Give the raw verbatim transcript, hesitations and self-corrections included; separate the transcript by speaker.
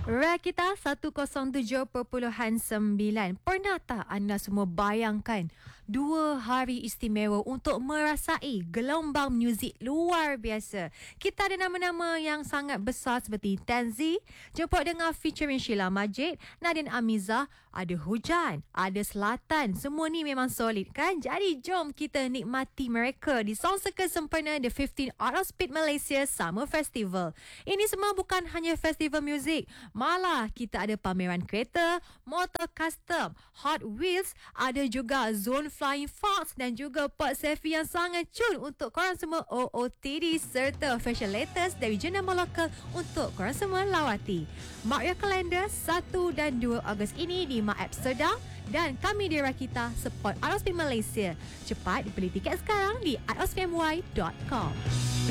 Speaker 1: Rakita seratus tujuh perpuluhan sembilan. Pernah tak anda semua bayangkan dua hari istimewa untuk merasai gelombang muzik luar biasa? Kita ada nama-nama yang sangat besar seperti Tanzi, jemput dengan featuring Sheila Majid, Nadine Amizah, ada Hujan, ada Selatan. Semua ni memang solid kan? Jadi jom kita nikmati mereka di Sound Circle sempena The fifteen Art of Speed Malaysia Summer Festival. Ini semua bukan hanya festival muzik, malah kita ada pameran kereta, motor custom, Hot Wheels, ada juga Zone Flying Fox dan juga pot selfie yang sangat cun untuk korang semua O O T D serta fashion latest dari jenama lokal untuk korang semua lawati. Mark your calendar satu dan dua Ogos ini di Ma Amsterdam dan kami di Rakita support Art of Speed Malaysia. Cepat beli tiket sekarang di art of speed m y dot com.